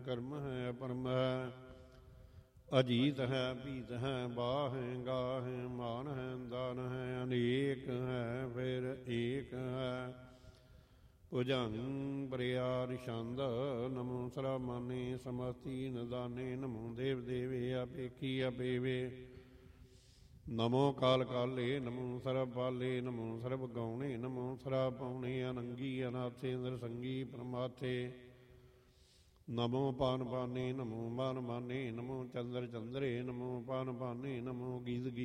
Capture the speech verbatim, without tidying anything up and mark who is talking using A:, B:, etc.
A: ਕਰਮ ਹੈ ਅਪਰਮ ਹੈ। ਅਜੀਤ ਹੈ ਭੀਤ ਹੈ ਬਾਹ ਗਾਹ ਮਾਨ ਹੈ ਦਾਨ ਹੈ। ਅਨੇਕ ਹੈ ਫਿਰ ਏਕ ਹੈ। ਭੁਜੰਗ ਬਰਿਆਰ ਛੰਦ ਨਮੋ ਸਰਾਮਾਨੇ ਸਮਸਤੀ ਨਦਾਨੇ। ਨਮੋ ਦੇਵ ਦੇਵੇ ਆਪੇਖੀ ਆਪੇਵੇ। ਨਮੋ ਕਾਲ ਕਾਲੇ ਨਮੋ ਸਰਬ ਬਾਲੇ। ਨਮੋ ਸਰਬ ਗਾਉਣੇ ਨਮੋ ਸਰਬ ਪਾਉਣੇ। ਅਨੰਗੀ ਅਨਾਥੇ ਨਰਸੰਗੀ ਪਰਮਾਥੇ। ਨਮੋ ਪਾਨ ਪਾਨੇ ਨਮੋ ਮਾਨ ਮਾਨੇ। ਨਮੋ ਚੰਦਰ ਚੰਦਰੇ ਨਮੋ ਪਾਨ ਪਾਨੇ। ਨਮੋ ਗੀਤ ਗੀ